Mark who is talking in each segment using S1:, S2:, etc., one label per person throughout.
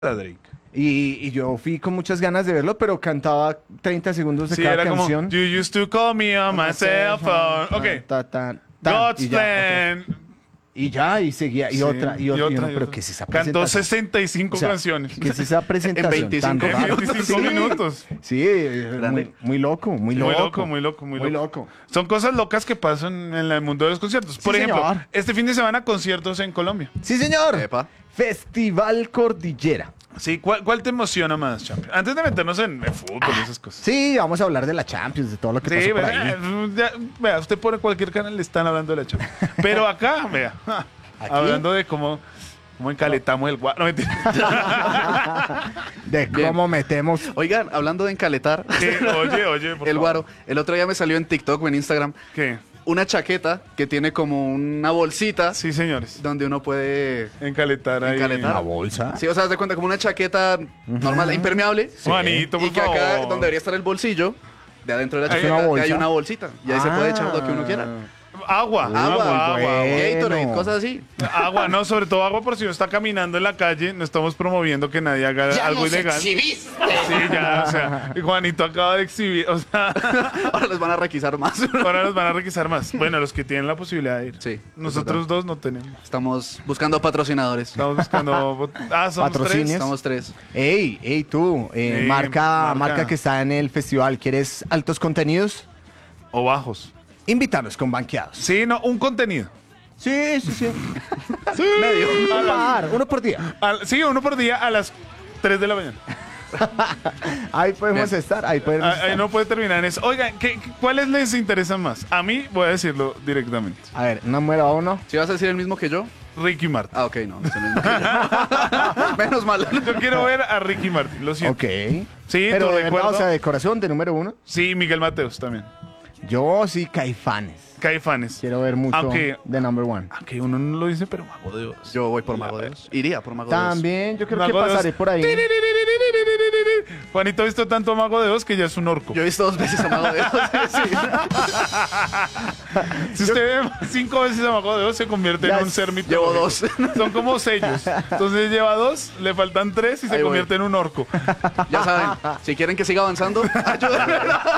S1: Drake.
S2: Y yo fui con muchas ganas de verlo, pero cantaba 30 segundos de
S1: Sí,
S2: cada
S1: era
S2: canción.
S1: como, You used to call me on my cell phone. Ok. God's
S2: y ya,
S1: plan.
S2: y ya, y seguía, y
S1: Sí,
S2: otra, y otra.
S1: y
S2: Pero
S1: otra.
S2: ¿qué es esa
S1: Cantó
S2: presentación?
S1: 65
S2: O sea,
S1: canciones.
S2: ¿qué es esa presentación?
S3: 25
S2: tan rara?
S1: 25 minutos.
S2: Sí, muy loco, muy loco.
S1: Muy loco.
S2: Muy loco.
S1: Son cosas locas que pasan en el mundo de los conciertos. Por
S2: Sí,
S1: ejemplo,
S2: señor.
S1: este fin de semana conciertos en Colombia.
S2: Sí, señor.
S3: Epa.
S2: Festival Cordillera.
S1: Sí, ¿cuál te emociona más, Champion? Antes de meternos en fútbol y esas cosas.
S2: Sí, vamos a hablar de la Champions, de todo lo que
S1: Sí,
S2: pasó por
S1: vea,
S2: ahí.
S1: vea, usted pone cualquier canal, le están hablando de la Champions. Pero acá, vea, hablando de cómo encaletamos el guaro. No, mentira.
S2: De
S3: Bien.
S2: cómo metemos.
S3: Oigan, hablando de encaletar,
S1: Sí, oye, por
S3: el
S1: favor.
S3: guaro. El otro día me salió en TikTok o en Instagram
S1: ¿Qué?
S3: una chaqueta que tiene como una bolsita
S1: Sí, señores.
S3: donde uno puede...
S1: Encaletar ahí.
S3: Encaletar.
S2: ¿La bolsa?
S3: Sí, o sea, haz de cuenta como una chaqueta normal, impermeable.
S1: Juanito, por
S3: Y que acá,
S1: favor.
S3: donde debería estar el bolsillo, de adentro de la
S1: Hay
S3: chaqueta,
S2: una
S3: hay
S2: bolsa.
S3: una bolsita. Y ahí se puede echar lo que uno quiera.
S1: Agua.
S3: Agua,
S2: muy bueno.
S3: Gatorade, cosas así.
S1: Agua, no, sobre todo agua por si uno está caminando en la calle, no estamos promoviendo que nadie haga algo ilegal. Sí, ya, o sea, Juanito acaba de exhibir, o sea,
S3: Ahora les van a requisar más.
S1: ahora nos van a requisar más. Bueno, los que tienen la posibilidad de ir.
S3: Sí,
S1: Nosotros dos no tenemos.
S3: Estamos buscando patrocinadores.
S1: Estamos buscando. Somos
S2: Patrocinios.
S1: tres.
S3: Estamos tres.
S2: Ey, tú,
S1: Ey,
S2: marca
S1: marca.
S2: que está en el festival, ¿quieres altos contenidos?
S1: O bajos.
S2: Invítanos con banqueados.
S1: Sí, no, un contenido.
S2: Sí.
S3: Medio.
S2: Uno por día.
S1: Sí, uno por día a las 3 de la mañana.
S2: Ahí podemos
S3: Bien.
S2: estar, ahí podemos
S1: Ahí
S2: estar.
S1: no puede terminar en eso. Oigan, ¿cuáles les interesan más? A mí, voy a decirlo directamente.
S2: A ver, número uno.
S3: ¿Si vas a decir el mismo que yo?
S1: Ricky Martin.
S3: Ah, ok, no. Es el mismo que yo. Menos mal.
S1: Yo quiero ver a Ricky Martin, lo siento.
S2: Ok.
S1: Sí,
S2: Pero
S1: tu
S2: de verdad,
S1: recuerdo.
S2: o sea, de corazón, de número uno.
S1: Sí, Miguel Mateos también.
S2: Yo sí, Caifanes.
S1: Caifanes.
S2: Quiero ver mucho
S1: Aunque-
S2: de number one.
S1: Aunque uno no lo dice, pero Mago de Oz.
S3: Yo voy por Mago de Oz. Iría por Mago de Oz.
S2: También, yo creo
S1: Mago
S2: que
S1: de Oz.
S2: pasaré por ahí.
S1: Juanito ha visto tanto a Mago de Oz que ya es un orco.
S3: Yo he visto 2 veces a Mago de Oz. Sí.
S1: Si usted ve 5 veces a Mago de Oz, se convierte
S2: Ya
S1: en un ser
S3: Llevo
S1: mitológico.
S3: 2.
S1: Son como sellos. Entonces lleva 2, le faltan 3 y se
S3: Ahí voy.
S1: convierte en un orco.
S3: Ya saben, si quieren que siga avanzando, ayúdenme.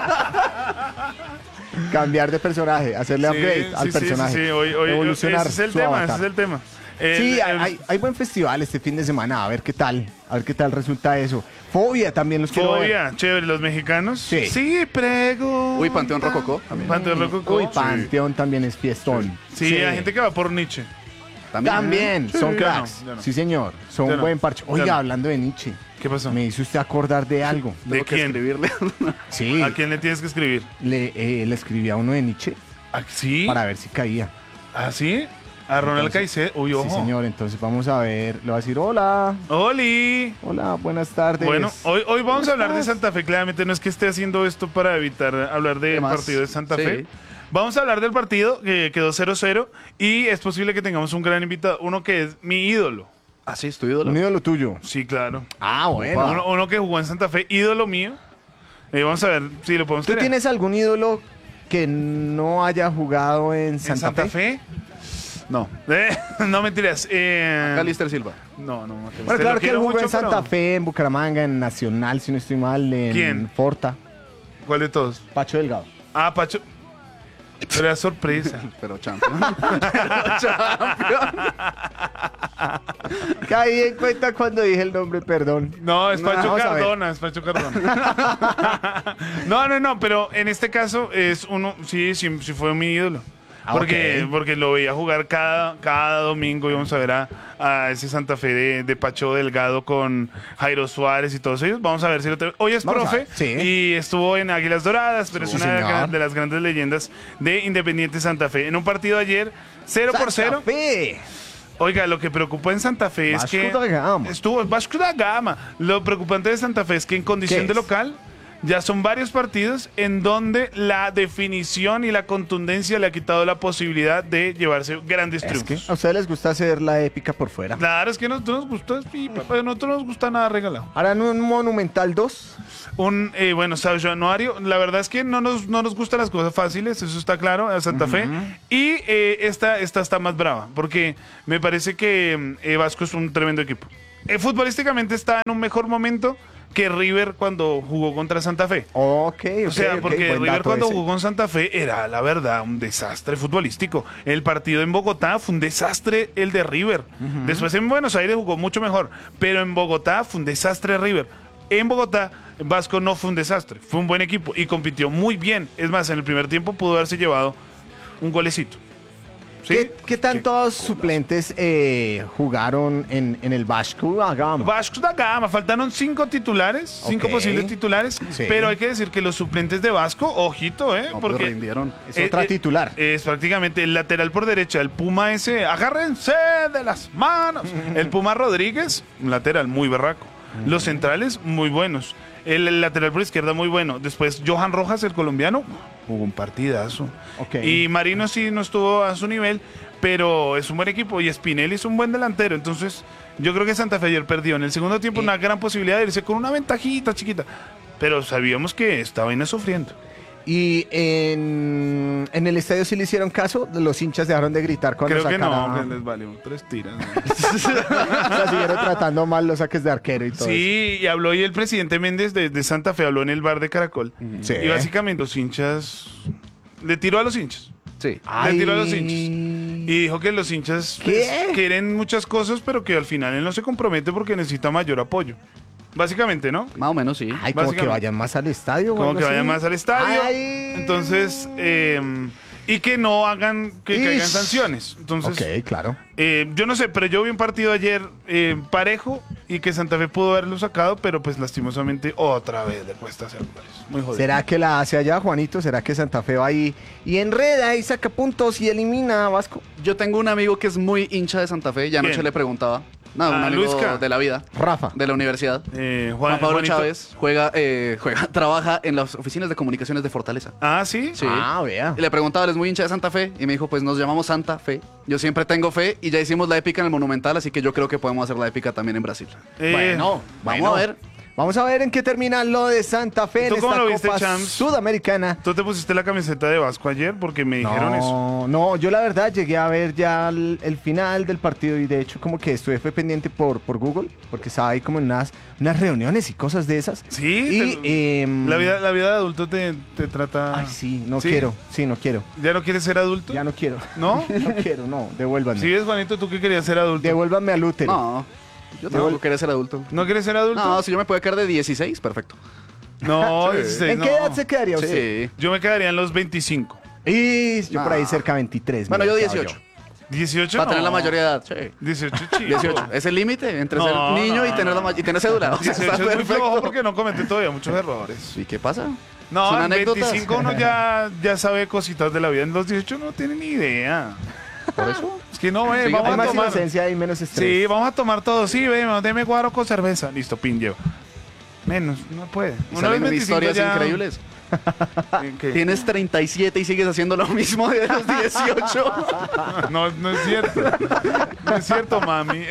S2: Cambiar de personaje, hacerle upgrade al personaje.
S1: Sí, hoy,
S2: evolucionar
S1: ese es el
S2: su
S1: tema,
S2: avatar.
S1: ese es el tema.
S2: Sí,
S1: El-
S2: hay buen festival este fin de semana, a ver qué tal resulta eso. Fobia también los quiero ver.
S1: Fobia, chévere, los mexicanos.
S2: Sí.
S1: Sí, prego.
S3: Uy, Panteón Rococó. También.
S1: Panteón Rococó.
S2: Uy, Panteón también es fiestón.
S1: Sí, hay gente que va por Nietzsche.
S2: También,
S1: Sí,
S2: son
S1: ya
S2: cracks.
S1: no, ya no.
S2: Sí, señor, son
S1: Ya no,
S2: buen parche.
S1: ya
S2: Oiga,
S1: no.
S2: hablando de Nietzsche,
S1: ¿Qué pasó?
S2: me hizo usted acordar de algo.
S1: ¿De
S3: Tengo que
S1: quién?
S3: escribirle.
S2: Sí,
S1: ¿A quién le tienes que escribir?
S2: le escribí a uno de Nietzsche
S1: ¿Ah, sí?
S2: para ver si caía.
S1: ¿Ah, sí? A Ronald
S2: Entonces,
S1: Caicedo. Uy, ojo.
S2: Sí, señor, entonces vamos a ver, le voy a decir hola,
S1: ¡Oli!
S2: hola, buenas tardes.
S1: Bueno, hoy vamos a hablar de
S2: estás?
S1: Santa Fe. Claramente no es que esté haciendo esto para evitar hablar del
S3: ¿Qué más?
S1: partido de Santa
S3: Sí.
S1: Fe. Vamos a hablar del partido que quedó 0-0 y es posible que tengamos un gran invitado, uno que es mi ídolo.
S3: Así es tu ídolo.
S2: Un ídolo tuyo.
S1: Sí, claro.
S2: Ah, bueno.
S1: Uno que jugó en Santa Fe, ídolo mío. Vamos a ver si lo podemos
S2: ¿Tú
S1: tener.
S2: tienes algún ídolo que no haya jugado en
S1: ¿En
S2: Santa, Fe?
S3: No.
S1: No mentiras.
S3: Calister Silva.
S1: No.
S2: Bueno, claro que él jugó en Santa Fe, en Bucaramanga, en Nacional, si no estoy mal, en
S1: ¿Quién?
S2: Forta.
S1: ¿Cuál de todos?
S2: Pacho Delgado.
S1: Ah, Pacho. Pero era sorpresa.
S3: Pero champion. Pero champion.
S2: Caí en cuenta cuando dije el nombre, perdón.
S1: No, es Pacho
S2: vamos a ver.
S1: Cardona, es Pacho Cardona. No, pero en este caso es uno, sí fue mi ídolo.
S2: Ah,
S1: Porque,
S2: ok.
S1: porque lo veía jugar cada domingo. Íbamos a ver a ese Santa Fe de Pacho Delgado con Jairo Suárez y todos ellos. Vamos a ver si lo tenemos. Hoy es
S2: Vamos a
S1: profe
S2: ver, sí.
S1: y estuvo en Águilas Doradas, pero
S2: Sí,
S1: es una
S2: señor.
S1: de las grandes leyendas de Independiente Santa Fe. En un partido ayer, 0-0.
S2: Santa Fe.
S1: Oiga, lo que preocupó en Santa Fe es
S2: Vasco
S1: que
S2: da Gama.
S1: estuvo Vasco da Gama. Lo preocupante de Santa Fe es que en condición
S2: ¿Qué
S1: de
S2: es?
S1: local ya son varios partidos en donde la definición y la contundencia le ha quitado la posibilidad de llevarse grandes
S2: Es que
S1: triunfos.
S2: a ustedes les gusta hacer la épica por fuera.
S1: Claro, es que a nosotros nos gusta, sí, papá, a nosotros nos gusta nada regalado.
S2: Harán un Monumental 2.
S1: Bueno, Sao Januario, la verdad es que no nos gustan las cosas fáciles, eso está claro, a Santa Fe. Y esta está más brava, porque me parece que Vasco es un tremendo equipo. futbolísticamente está en un mejor momento que River cuando jugó contra Santa Fe.
S2: Ok,
S1: O sea, porque
S2: buen
S1: River
S2: dato
S1: cuando
S2: ese.
S1: jugó con Santa Fe era, la verdad, un desastre futbolístico. El partido en Bogotá fue un desastre el de River. Después en Buenos Aires jugó mucho mejor, pero en Bogotá fue un desastre River. En Bogotá, Vasco no fue un desastre, fue un buen equipo y compitió muy bien. Es más, en el primer tiempo pudo haberse llevado un golecito. ¿Sí?
S2: ¿Qué tantos suplentes jugaron en el Vasco da Gama?
S1: Vasco da Gama, faltaron 5 titulares, 5
S2: Ok.
S1: posibles titulares,
S2: Sí.
S1: pero hay que decir que los suplentes de Vasco, ojito,
S3: No, pues
S1: porque
S3: rindieron.
S2: Es otra titular.
S1: es prácticamente el lateral por derecha, el Puma ese, agárrense de las manos. El Puma Rodríguez, un lateral muy berraco. Los centrales, muy buenos. El lateral por izquierda, muy bueno. Después, Johan Rojas, el colombiano, jugó un partidazo.
S2: Ok.
S1: Y Marino sí no estuvo a su nivel, pero es un buen equipo. Y Spinelli es un buen delantero. Entonces, yo creo que Santa Fe ayer perdió. En el segundo tiempo, una gran posibilidad de irse con una ventajita chiquita. Pero sabíamos que esta vaina sufriendo.
S2: Y en el estadio sí le hicieron caso, los hinchas dejaron de gritar cuando
S1: Creo que no,
S2: sacaron.
S1: que les valió 3 tiras.
S2: O sea, siguieron tratando mal los saques de arquero y todo.
S1: Sí, y habló y el presidente Méndez de Santa Fe habló en el bar de Caracol.
S2: Sí.
S1: Y básicamente los hinchas le tiró a los hinchas.
S3: Sí.
S1: Le tiró a los hinchas. Y dijo que los hinchas pues,
S2: ¿Qué?
S1: quieren muchas cosas, pero que al final él no se compromete porque necesita mayor apoyo. Básicamente, ¿no?
S3: Más o menos sí.
S2: Ay, como que
S1: básicamente.
S2: vayan más al estadio. o
S1: Como
S2: algo
S1: que vayan
S2: así.
S1: más al estadio.
S2: Ay.
S1: Entonces, y que no hagan, que caigan
S2: Ish.
S1: sanciones. Entonces,
S2: Ok, claro.
S1: yo no sé, pero yo vi un partido ayer parejo y que Santa Fe pudo haberlo sacado, pero pues lastimosamente otra vez le cuesta hacer goles. Muy jodido.
S2: ¿Será que la hace allá, Juanito? ¿Será que Santa Fe va ahí y enreda y saca puntos y elimina a Vasco?
S3: Yo tengo un amigo que es muy hincha de Santa Fe. Ya anoche
S1: ¿Quién?
S3: le preguntaba. No, un
S1: Ah,
S3: amigo
S1: Luisca.
S3: de la vida.
S2: Rafa.
S3: De la universidad. Juan Pablo
S1: Juanito.
S3: Chávez trabaja en las oficinas de comunicaciones de Fortaleza.
S1: Ah, ¿sí?
S3: Sí.
S2: Ah, vea.
S3: Y le preguntaba, él es muy hincha de Santa Fe. Y me dijo, pues nos llamamos Santa Fe. Yo siempre tengo fe y ya hicimos la épica en el Monumental, así que yo creo que podemos hacer la épica también en Brasil. Vamos a ver.
S2: Vamos a ver en qué termina lo de Santa Fe en
S1: ¿Tú cómo
S2: esta
S1: lo viste,
S2: Copa
S1: Champs?
S2: Sudamericana.
S1: ¿Tú te pusiste la camiseta de Vasco ayer? Porque me dijeron eso.
S2: No, yo la verdad llegué a ver ya el final del partido y de hecho como que fue pendiente por Google, porque estaba ahí como en unas reuniones y cosas de esas.
S1: Sí,
S2: Y,
S1: la vida de adulto te trata...
S2: Ay, sí, no
S1: Sí.
S2: quiero, sí, no quiero.
S1: ¿Ya no quieres ser adulto?
S2: Ya no quiero.
S1: ¿No?
S2: No quiero, no, devuélvanme.
S1: Sí, ves, Juanito, tú que querías ser adulto.
S2: Devuélvanme al útero.
S3: No, yo tampoco quería ser adulto.
S1: ¿No quieres ser adulto?
S3: No, si yo me puedo quedar de 16, perfecto.
S1: No,
S3: Sí.
S1: 16,
S2: ¿En
S1: no.
S2: qué edad se quedaría usted?
S3: Sí.
S1: Yo me quedaría en los 25.
S2: Y yo por ahí
S3: No.
S2: cerca de 23.
S3: Bueno,
S2: me
S3: yo
S2: quedaba
S3: 18.
S1: 18
S3: Para
S1: no.
S3: tener la mayoría de edad. Sí.
S1: 18 chico.
S3: 18. Es el límite entre
S1: No,
S3: ser niño
S1: no,
S3: y tener,
S1: no.
S3: y tener cédula. O sea,
S1: 18
S3: está
S1: es muy
S3: perfecto.
S1: flojo porque no comete todavía muchos errores.
S3: ¿Y qué pasa?
S1: No,
S3: Son
S1: en
S3: anécdotas.
S1: 25 uno ya sabe cositas de la vida. En los 18 no tiene ni idea.
S3: Por eso.
S1: Es que no,
S3: Sí,
S1: vamos
S2: Hay
S1: a
S2: más
S1: tomar.
S2: inocencia y menos estrés.
S1: Sí, vamos a tomar todo. Sí, ve, deme guaro con cerveza. Listo, pin llevo. Menos, no puede.
S3: Y
S1: Una vez
S3: salen
S1: 25
S3: historias
S1: ya-
S3: increíbles.
S1: ¿Qué?
S3: Tienes 37 y sigues haciendo lo mismo de los 18.
S1: No, no es cierto. No es cierto, mami.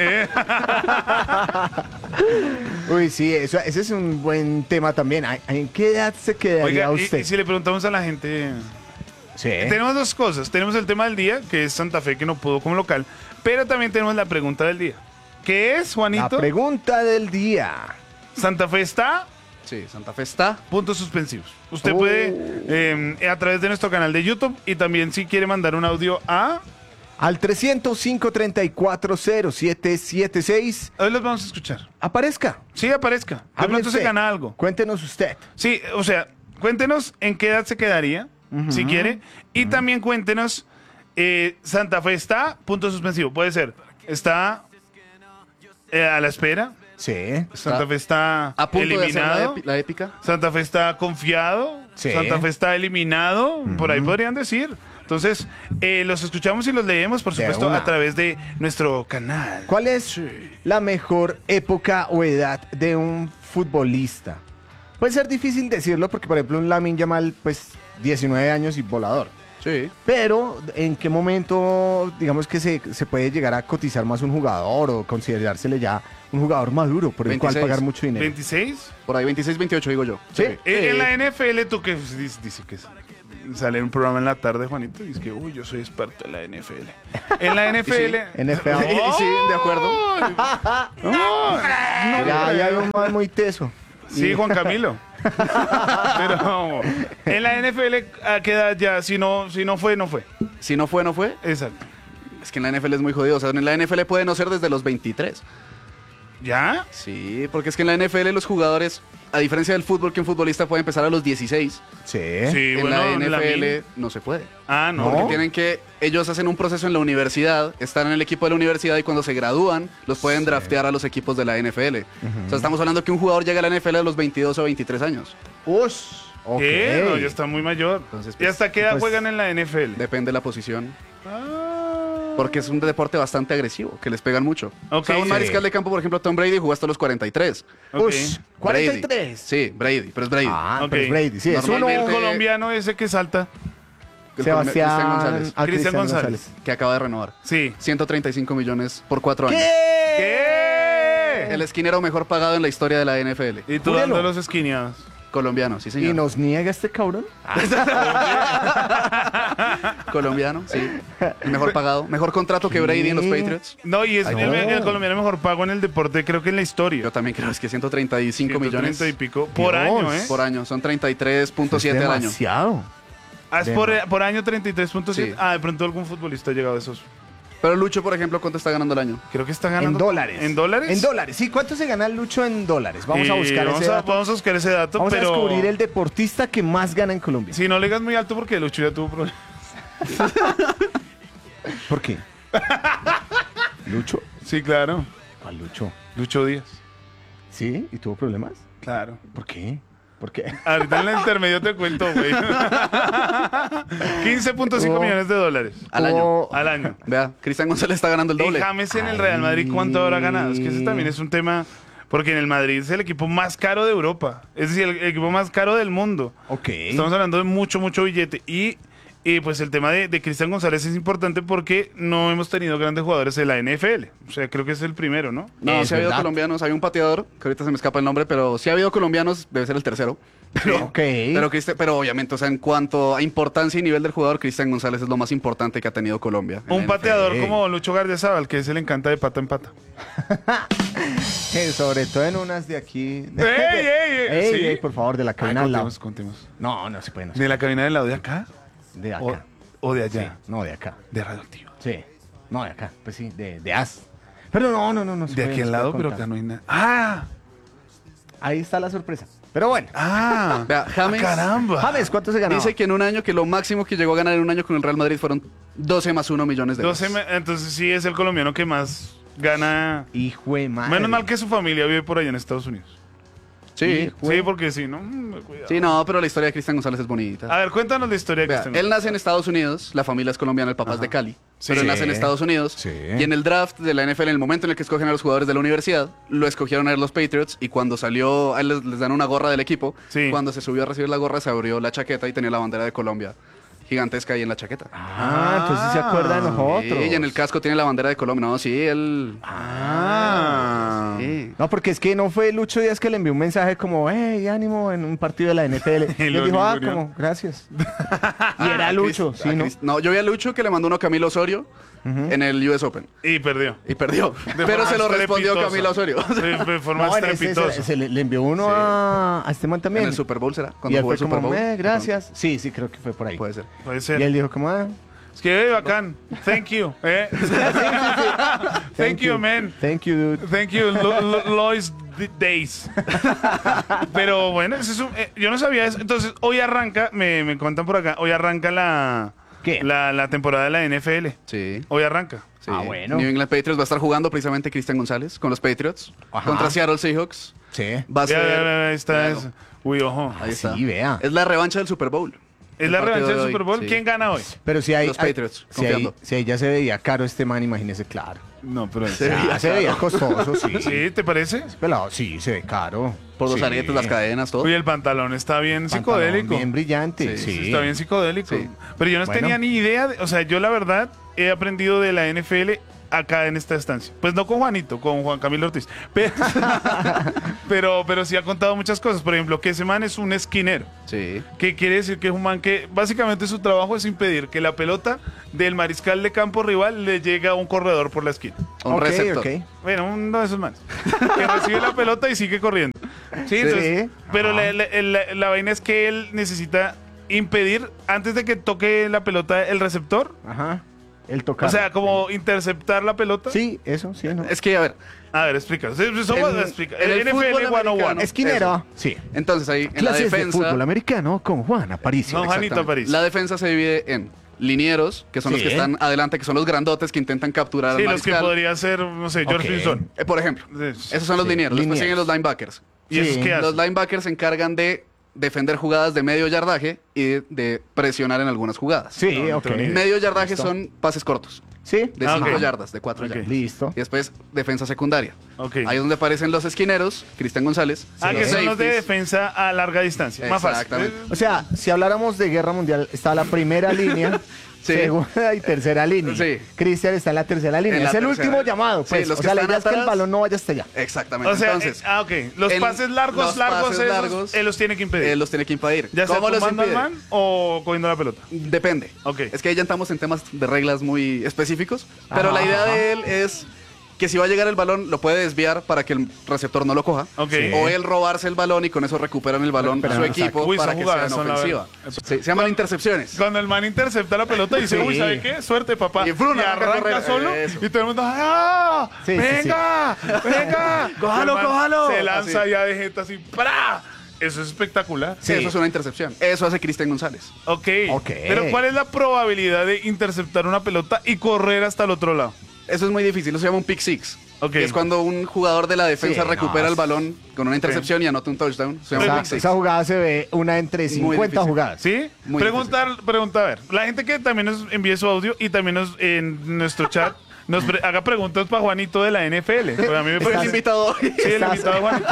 S2: Uy, sí, ese es un buen tema también. ¿En qué edad se quedaría
S1: Oiga,
S2: usted?
S1: y si le preguntamos a la gente...
S2: Sí.
S1: Tenemos dos cosas. Tenemos el tema del día, que es Santa Fe, que no pudo como local. Pero también tenemos la pregunta del día. ¿Qué es,
S2: La
S1: Juanito?
S2: pregunta del día.
S1: Santa Fe está...
S3: Sí, Santa Fe está.
S1: Puntos suspensivos. Usted
S2: Oh.
S1: puede, a través de nuestro canal de YouTube, y también si quiere mandar un audio a...
S2: Al 305-340776.
S1: Hoy los vamos a escuchar.
S2: Aparezca.
S1: Sí, aparezca. De
S2: Hable
S1: pronto se
S2: usted.
S1: gana algo.
S2: Cuéntenos usted.
S1: Sí, o sea, cuéntenos en qué edad se quedaría, si quiere. Y también cuéntenos, Santa Fe está, punto suspensivo. Puede ser, está a la espera.
S2: Sí.
S1: Santa Fe está
S3: A punto de
S1: eliminado.
S3: hacer la épica.
S1: Santa Fe está confiado.
S2: Sí.
S1: Santa Fe está eliminado. Por ahí podrían decir. Entonces, los escuchamos y los leemos, por
S2: De
S1: supuesto,
S2: una.
S1: a través de nuestro canal.
S2: ¿Cuál es la mejor época o edad de un futbolista? Puede ser difícil decirlo porque, por ejemplo, un Lamine Yamal, pues, 19 años y volador.
S3: Sí.
S2: Pero, ¿en qué momento, digamos que se puede llegar a cotizar más un jugador o considerársele ya un jugador maduro por el cual
S3: 26.
S2: pagar mucho dinero?
S1: ¿26?
S3: Por ahí 26, 28 digo yo.
S2: ¿Sí?
S1: En la NFL, ¿tú qué dice que es? sale en un programa en la tarde, Juanito, y es que, uy, yo soy experto en la NFL. En la NFL...
S2: NFL.
S3: Sí, de acuerdo.
S2: Ya hay un man muy teso.
S1: Sí, Juan Camilo. Pero en la NFL, ¿a qué edad ya? Si no fue, no fue.
S3: Si no fue, no fue.
S1: Exacto.
S3: Es que en la NFL es muy jodido. O sea, en la NFL puede no ser desde los 23.
S1: ¿Ya?
S3: Sí, porque es que en la NFL los jugadores, a diferencia del fútbol, que un futbolista puede empezar a los 16,
S2: Sí.
S1: Sí,
S3: en
S1: bueno,
S3: la
S1: en la
S3: NFL no se puede.
S1: Ah, no.
S3: Porque ellos hacen un proceso en la universidad, están en el equipo de la universidad y cuando se gradúan, los pueden draftear a los equipos de la NFL. O sea, estamos hablando que un jugador llega a la NFL a los 22 o 23 años.
S2: Ush. Ok.
S1: ¿Qué? No, ya está muy mayor.
S3: Entonces,
S1: ¿Y
S3: pues,
S1: hasta qué edad
S2: pues,
S1: juegan en la NFL?
S3: Depende de la posición.
S1: Ah.
S3: Porque es un deporte bastante agresivo, que les pegan mucho.
S1: Ok,
S3: O sea, un
S1: sí.
S3: mariscal de campo, por ejemplo, Tom Brady jugó hasta los 43.
S1: Ok.
S2: Ush. 43.
S3: Sí, Brady, pero es Brady.
S2: Ah,
S1: Ok.
S2: pero es Brady. Sí, es uno.
S3: Normalmente-
S1: El colombiano ese que salta.
S2: Sebastián
S3: Cristian González,
S1: Cristian González.
S3: que acaba de renovar.
S1: Sí.
S3: 135 millones por 4 años.
S1: ¿Qué?
S3: El esquinero mejor pagado en la historia de la NFL.
S1: Y tú
S2: Júrelo.
S1: dando los esquineados.
S3: Colombiano, sí
S2: ¿Y
S3: señor.
S2: nos niega este cabrón?
S3: Colombiano, sí. El mejor pagado. Mejor contrato que Brady en los Patriots.
S1: No, y es
S2: Ay,
S1: el
S2: no.
S1: colombiano mejor pago en el deporte, creo que en la historia.
S3: Yo también creo es que 135 millones
S1: 130 y pico por
S2: Dios.
S1: año, ¿eh?
S3: por año. Son 33.7
S2: Es
S3: al año.
S2: demasiado.
S1: Ah, es por año 33.7.
S3: Sí.
S1: Ah, de pronto algún futbolista ha llegado a esos.
S3: Pero Lucho, por ejemplo, ¿cuánto está ganando el año?
S1: Creo que está
S2: En
S1: ganando.
S2: dólares.
S1: ¿En dólares?
S2: En dólares. Sí, ¿cuánto se gana el Lucho en dólares? Vamos a buscar
S1: vamos
S2: ese
S1: a,
S2: dato.
S1: Vamos a buscar ese dato,
S2: Vamos
S1: pero...
S2: a descubrir el deportista que más gana en Colombia.
S1: Si no le digas muy alto porque Lucho ya tuvo problemas.
S2: ¿Por qué? ¿Lucho?
S1: Sí, claro.
S2: ¿Cuál Lucho?
S1: Lucho Díaz.
S2: ¿Sí? ¿Y tuvo problemas?
S1: Claro.
S2: ¿Por qué? ¿Por qué?
S1: Ahorita en el intermedio te cuento, güey. 15.5 millones de dólares
S3: Al año.
S2: Tuvo-
S1: al año.
S3: Vea, Cristian González está ganando el
S1: Y
S3: doble.
S1: James en el Real Madrid, ¿cuánto habrá ganado? Es que ese también es un tema... Porque en el Madrid es el equipo más caro de Europa. Es decir, el equipo más caro del mundo.
S2: Ok.
S1: Estamos hablando de mucho, mucho billete. Y pues el tema de Cristian González es importante porque no hemos tenido grandes jugadores en la NFL. O sea, creo que es el primero, ¿no?
S3: No,
S2: Es
S3: sí ha habido
S2: verdad.
S3: colombianos. Hay un pateador, que ahorita se me escapa el nombre, pero sí ha habido colombianos, debe ser el tercero.
S2: Ok.
S3: Pero obviamente, o sea, en cuanto a importancia y nivel del jugador, Cristian González es lo más importante que ha tenido Colombia. en
S1: Un
S3: la
S1: pateador
S2: NFL.
S1: como Lucho Gardiazabal, que se le encanta de pata en pata.
S2: Sobre todo en unas de aquí.
S1: ¡Ey! ¿Sí?
S2: ey, por favor, de la
S1: Ay,
S2: cabina al lado.
S1: contemos.
S2: No, no se puede. No se
S1: ¿De la cabina del lado de acá?
S2: puede. De
S1: O,
S2: acá.
S1: o de
S2: Sí,
S1: allá?
S2: no, de acá.
S1: De radioactivo.
S2: Sí. No, de acá. Pues sí, de As. Pero no se
S1: De
S2: puede,
S1: aquí
S2: no
S1: al
S2: se
S1: lado,
S2: puede
S1: pero
S2: contar.
S1: acá no hay nada. ¡Ah!
S2: Ahí está la sorpresa. Pero bueno.
S1: ¡Ah!
S3: Vea, James-
S1: ¡Caramba!
S2: James, ¿cuánto se ganó?
S3: Dice que en un año, que lo máximo que llegó a ganar en un año con el Real Madrid fueron 12 más 1 millones de
S1: 12
S3: dólares.
S1: entonces sí es el colombiano que más gana.
S2: Hijo de madre.
S1: Menos mal que su familia vive por allá en Estados Unidos.
S3: Sí,
S2: Hijo.
S1: Sí, porque si no, cuidado.
S3: sí, no, pero la historia de Cristian González es bonita.
S1: A ver, cuéntanos la historia de
S3: Vea,
S1: Cristian.
S3: él nace en Estados Unidos, la familia es colombiana, el papá es de Cali, pero él
S2: Sí.
S3: nace en Estados Unidos
S2: Sí.
S3: y en el draft de la NFL, en el momento en el que escogen a los jugadores de la universidad, lo escogieron a él los Patriots y cuando salió, a él les dan una gorra del equipo,
S1: Sí.
S3: cuando se subió a recibir la gorra se abrió la chaqueta y tenía la bandera de Colombia gigantesca ahí en la chaqueta.
S2: Entonces se acuerda de nosotros.
S3: Sí, y en el casco tiene la bandera de Colombia, no, sí, él...
S1: Ah.
S3: Sí.
S2: No, porque es que no fue Lucho Díaz que le envió un mensaje como, hey, ánimo en un partido de la NFL.
S1: Y
S2: Y
S1: lo
S2: él dijo,
S1: ninguneó.
S2: como, gracias. Y era Lucho, sí, ¿no?
S3: No, yo vi a Lucho que le mandó uno a Camilo Osorio en el US Open
S1: Y perdió.
S3: y perdió,
S1: De
S3: pero
S1: forma
S3: se lo respondió
S1: estrepitosa.
S3: Camilo Osorio.
S1: De forma
S2: No, en ese
S1: estrepitosa.
S2: se le envió uno a este man también.
S3: En el Super Bowl será,
S2: Y
S3: cuando
S2: él
S3: jugó
S2: fue
S3: el Super
S2: como,
S3: Bowl.
S2: gracias. Sí, creo que fue por ahí.
S3: Puede ser.
S1: Puede ser.
S2: Y él dijo como,
S1: Es que, bacán. Thank you. Thank you, man.
S2: Thank you, dude.
S1: Thank you, Lois Days. Pero bueno, yo no sabía eso. Entonces, hoy arranca, me cuentan por acá, hoy arranca
S2: ¿Qué?
S1: la temporada de la NFL.
S3: Sí.
S1: Hoy arranca.
S3: Sí.
S2: Ah, bueno.
S3: New England Patriots va a estar jugando precisamente Cristian González con los Patriots
S2: Ajá.
S3: contra Seattle Seahawks.
S2: Sí.
S3: Va a
S1: Vea,
S3: ser.
S1: vea, ahí está.
S3: Véalo.
S1: Uy, ojo.
S3: Ahí está.
S2: Sí, vea.
S3: Es la revancha del Super Bowl.
S1: Es
S3: El
S1: la
S3: partido
S1: revancha
S3: de
S1: del
S3: hoy,
S1: Super Bowl.
S3: sí.
S1: ¿Quién gana hoy?
S2: Pero si hay...
S3: Los Patriots,
S2: si ahí,
S3: confiando.
S2: si ahí ya se veía caro este man, imagínese, claro.
S1: No, pero...
S3: Se veía
S2: Ya se veía
S3: caro.
S2: costoso, sí.
S1: ¿Sí? ¿Te parece?
S2: Pelado, sí, se ve caro.
S3: Por los
S2: Sí.
S3: aretes, las cadenas, todo.
S1: Uy, el pantalón está bien
S2: Pantalón
S1: psicodélico.
S2: bien brillante,
S3: Sí,
S2: sí.
S1: Está bien psicodélico.
S3: Sí.
S1: Pero yo no
S2: Bueno.
S1: tenía ni idea. O sea, yo la verdad he aprendido de la NFL acá en esta estancia. Pues no con Juanito, con Juan Camilo Ortiz. Pero sí ha contado muchas cosas. Por ejemplo, que ese man es un esquinero.
S3: Sí.
S1: Que quiere decir que es un man que básicamente su trabajo es impedir que la pelota del mariscal de campo rival le llegue a un corredor por la esquina.
S3: Un
S2: Ok,
S3: receptor.
S2: ok.
S1: Bueno, uno de esos manes. Que recibe la pelota y sigue corriendo. Sí, entonces,
S2: Sí.
S1: pero
S2: Ajá.
S1: la vaina es que él necesita impedir, antes de que toque la pelota el receptor,
S2: Ajá. El tocar.
S1: o sea, como interceptar la pelota.
S2: Sí, eso, sí, ¿no?
S3: Es que, a ver,
S1: A ver, explica.
S3: En el fútbol
S1: NFL 101.
S3: americano.
S2: Esquinero. Sí.
S3: entonces ahí en la
S2: Clases de
S3: defensa...
S2: fútbol americano con Juan Aparicio.
S1: No, Juanito
S3: Exactamente.
S1: Aparicio.
S3: La defensa se divide en linieros, que son los
S2: Sí.
S3: que están adelante, que son los grandotes que intentan capturar
S1: Sí,
S3: al
S1: los que
S3: mariscal.
S1: podría ser, no sé, George
S2: Ok.
S1: Wilson.
S3: Por ejemplo,
S1: Sí.
S3: esos son los
S2: Sí,
S3: linieros. Después
S2: linieros.
S3: siguen los linebackers.
S1: ¿Y esos
S2: Sí.
S1: qué
S3: Los
S1: hacen?
S3: linebackers se encargan de defender jugadas de medio yardaje y de presionar en algunas jugadas.
S2: Sí,
S1: No, no
S2: ok.
S1: tengo ni idea.
S3: Medio yardaje
S2: Listo.
S3: son pases cortos,
S2: Sí.
S3: de
S1: Ah,
S3: 5
S1: ok.
S3: yardas, de 4
S1: Ok.
S3: yardas.
S2: Listo.
S3: Y después defensa secundaria.
S1: Ok.
S3: Ahí es donde aparecen los esquineros, Cristian González.
S1: Ah, que son los de
S3: safeties.
S1: defensa a larga distancia. Más fácil.
S3: Exactamente.
S2: O sea, si habláramos de guerra mundial, está la primera línea,
S3: Sí.
S2: segunda y tercera línea.
S3: Sí.
S2: Cristian está en la tercera línea.
S3: En la
S2: Es el
S3: tercera.
S2: último llamado,
S3: Sí,
S2: pues.
S3: los
S2: O
S3: que
S2: sea, la
S3: están
S2: idea es que el
S3: atrás-
S2: balón no vaya hasta allá.
S3: Exactamente.
S1: O sea,
S3: Entonces,
S1: ok. Los
S3: en-
S1: pases largos,
S3: los
S1: largos,
S3: pases
S1: esos,
S3: largos,
S1: él los tiene que impedir.
S3: él los tiene que impedir.
S1: Ya sea
S3: ¿Cómo los
S1: tumbando al
S3: impide?
S1: man o cogiendo la pelota.
S3: Depende.
S1: Ok.
S3: Es que ahí ya entramos en temas de reglas muy específicos. Pero
S2: Ajá,
S3: la idea
S2: ajá.
S3: de él es que si va a llegar el balón, lo puede desviar para que el receptor no lo coja.
S1: Ok.
S2: Sí.
S3: O él robarse el balón y con eso recuperan el balón
S2: Recuperan
S3: su
S2: el
S3: equipo
S1: saque. Uy,
S3: para
S1: esas
S3: que
S1: jugadas
S3: sea en
S1: son la
S3: ofensiva.
S1: verdad.
S3: Sí, se llaman intercepciones.
S1: Cuando el man intercepta la pelota y dice,
S2: Sí.
S1: uy, ¿sabe qué? Suerte, papá.
S3: Y frun, arranca a
S1: arranca
S3: correr.
S1: solo.
S3: Eso.
S1: Y todo el mundo, ¡ah!
S2: Sí, sí,
S1: ¡Venga! ¡Venga!
S3: Cójalo,
S1: Y el man
S3: cójalo.
S1: Se lanza
S3: Así.
S1: ya de jeta así, ¡pra! Eso es espectacular.
S2: Sí.
S3: Eso es una intercepción. Eso hace Cristian González.
S1: Ok.
S2: Ok.
S1: Pero ¿cuál es la probabilidad de interceptar una pelota y correr hasta el otro lado?
S3: Eso es muy difícil. Eso se llama un pick six.
S1: Ok.
S3: Que es cuando un jugador de la defensa
S2: Sí,
S3: recupera
S2: no,
S3: el balón con una intercepción y anota un touchdown. Se llama un
S2: Esa,
S3: pick six.
S2: esa jugada se ve una entre
S3: Muy
S2: 50
S3: difícil.
S2: jugadas.
S1: ¿Sí?
S3: Muy
S1: Pregunta, a ver. La gente que también nos envíe su audio y también nos, en nuestro chat haga preguntas para Juanito de la NFL. Porque a mí me
S3: Fue el
S1: parece...
S3: invitado hoy.
S1: Sí, el
S2: Estás-
S1: invitado Juanito.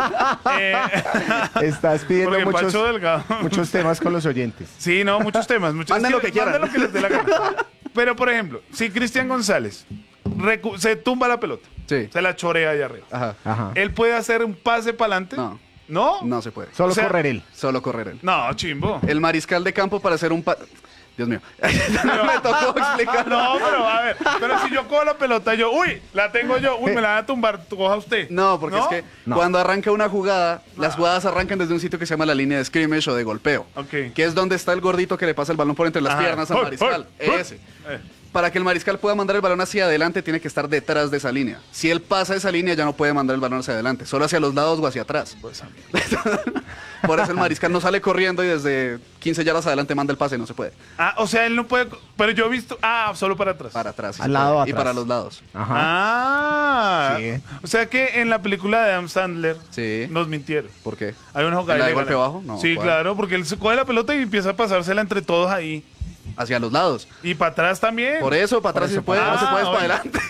S2: Estás pidiendo
S1: Porque
S2: muchos,
S1: Pacho Delgado.
S2: muchos temas con los oyentes.
S1: Sí, no, muchos temas.
S3: Manden lo que quieran.
S1: Manden lo que les dé la gana. Pero, por ejemplo, si Cristian González se tumba la pelota,
S3: Sí.
S1: se la chorea allá arriba,
S3: Ajá.
S2: Ajá.
S1: ¿él puede hacer un pase para adelante?
S3: No.
S1: ¿No?
S3: No se puede.
S2: Solo
S1: o sea-
S2: correr él.
S3: Solo correr él.
S1: No, chimbo.
S3: El mariscal de campo para hacer un Dios mío. Me tocó explicar.
S1: No, pero a ver, pero si yo cojo la pelota, yo, uy, la tengo yo, uy, me la van a tumbar, coja usted.
S3: No, porque es que
S2: No.
S3: cuando arranca una jugada, las jugadas arrancan desde un sitio que se llama la línea de scrimmage o de golpeo.
S1: Ok.
S3: Que es donde está el gordito que le pasa el balón por entre las
S1: Ajá.
S3: piernas al
S1: Hol,
S3: mariscal.
S1: hol, hol.
S3: Ese.
S1: Eh.
S3: Para que el mariscal pueda mandar el balón hacia adelante, tiene que estar detrás de esa línea. Si él pasa esa línea, ya no puede mandar el balón hacia adelante, solo hacia los lados o hacia atrás.
S1: Pues, amigo.
S3: Por eso el mariscal no sale corriendo y desde 15 yardas adelante manda el pase, no se puede.
S1: Ah, o sea, él no puede, pero yo he visto, solo para atrás.
S3: Para atrás. sí
S2: Al
S3: se
S2: lado,
S3: puede. Y
S2: atrás.
S3: para los lados.
S2: Ajá.
S1: Ah,
S2: Sí.
S1: o sea que en la película de Adam Sandler
S3: Sí.
S1: nos mintieron.
S3: ¿Por qué?
S1: Hay una jugada
S3: ¿En la de
S1: ilegal.
S3: golpe bajo? No,
S1: sí,
S3: ¿cuál?
S1: claro, porque él se coge la pelota y empieza a pasársela entre todos ahí.
S3: Hacia los lados.
S1: Y para atrás también.
S3: Por eso, para atrás sí se puede, no se puede
S1: Ah,
S3: para
S1: oye.
S3: adelante.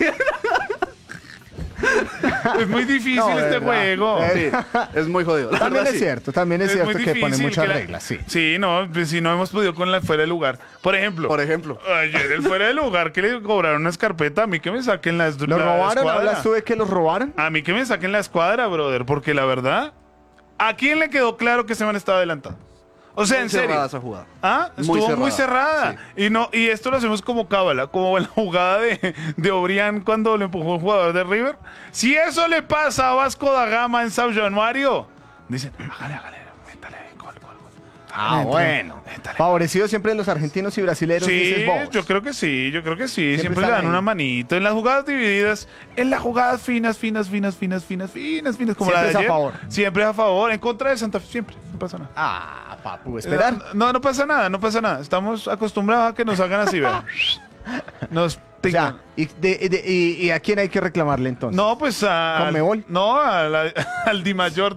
S1: Es muy difícil
S2: No,
S1: este
S2: verdad.
S1: juego.
S3: Sí, es muy jodido. La
S2: También
S3: verdad,
S2: es
S3: sí.
S2: cierto, también es cierto
S1: muy
S2: que ponen
S1: difícil
S2: muchas
S1: que la-
S2: reglas, sí.
S1: Sí, no, pues si no hemos podido con la fuera de lugar. Por ejemplo.
S3: Por ejemplo.
S1: Ayer el fuera de lugar que le cobraron una escarpeta, a mí que me saquen la
S2: ¿Los
S1: la
S2: robaron?
S1: escuadra.
S2: ¿Hablas tú de que los robaron?
S1: A mí que me saquen la escuadra, brother, porque la verdad, ¿a quién le quedó claro que se man estaba adelantado? O sea,
S3: Muy
S1: en serio.
S3: cerrada esa jugada.
S1: Ah, estuvo muy cerrada. Y esto lo hacemos como cábala, como en la jugada de Obrián cuando le empujó un jugador de River. Si eso le pasa a Vasco da Gama en Sao Januario, dicen, hágale, métale, gol.
S2: Ah, bueno.
S1: Métale.
S2: Favorecido siempre los argentinos y brasileños,
S1: Sí,
S2: dices vos.
S1: yo creo que sí. Siempre le
S2: están
S1: dan
S2: ahí.
S1: una manito. En las jugadas divididas, en las jugadas finas, como
S2: Siempre
S1: la de
S2: es a
S1: ayer.
S2: favor.
S1: Siempre es a favor. En contra de Santa Fe, siempre. No pasa nada.
S2: Ah, papu, esperar.
S1: No pasa nada. Estamos acostumbrados a que nos hagan así, vean. Nos
S2: O
S1: tingan.
S2: sea, ¿y a quién hay que reclamarle entonces?
S1: No, pues a.
S2: ¿Conmebol?
S1: No, al Di Mayor.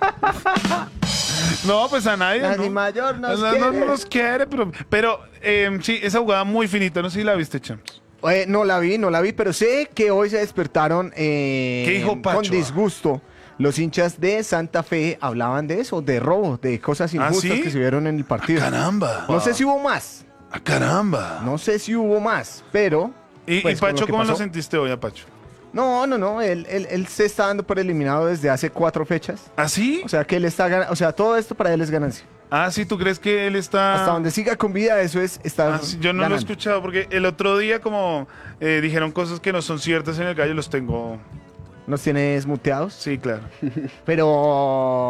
S1: No, pues a nadie.
S2: A
S1: ¿no?
S2: Di Mayor nos
S1: no
S2: quiere.
S1: nos quiere, pero sí, esa jugada muy finita. No sé si la viste, Champs.
S2: No la vi, pero sé que hoy se despertaron
S1: dijo Pacho?
S2: con disgusto. Los hinchas de Santa Fe hablaban de eso, de robo, de cosas injustas
S1: ¿sí?
S2: que se vieron en el partido.
S1: Caramba.
S2: No sé si hubo más,
S1: Caramba.
S2: no sé si hubo más, pero
S1: ¿Y
S2: Pues, con lo
S1: Pacho,
S2: que
S1: cómo lo
S2: pasó.
S1: sentiste hoy a Pacho?
S2: No, él se está dando por eliminado desde hace 4 fechas.
S1: ¿Ah, sí?
S2: O sea, que él está o sea, todo esto para él es ganancia.
S1: Ah, sí, ¿tú crees que él está...?
S2: Hasta donde siga con vida, eso es estar
S1: Ah, sí, yo no lo he
S2: ganando.
S1: escuchado porque el otro día como dijeron cosas que no son ciertas en el gallo, los tengo...
S2: Nos tienes muteados.
S1: Sí, claro.
S2: Pero